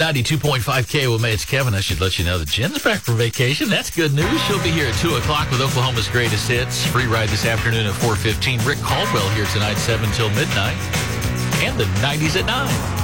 92.5 KOMA, it's Kevin. I should let you know that Jen's back from vacation. That's good news. She'll be here at 2 o'clock with Oklahoma's Greatest Hits. Free ride this afternoon at 4:15. Rick Caldwell here tonight, 7 till midnight. And the 90s at 9.